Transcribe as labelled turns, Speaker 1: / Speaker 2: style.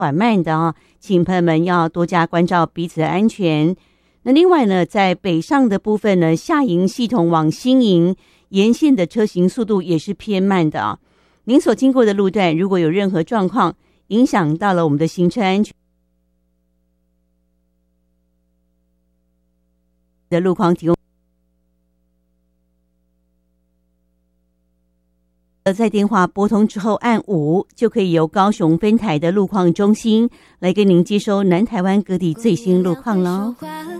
Speaker 1: 缓慢的啊，请朋友们要多加关照彼此的安全。那另外呢，在北上的部分呢，下营系统往新营沿线的车行速度也是偏慢的啊。您所经过的路段如果有任何状况，影响到了我们的行车安全的路况提供。在电话拨通之后按5，就可以由高雄分台的路况中心来跟您接收南台湾各地最新路况咯。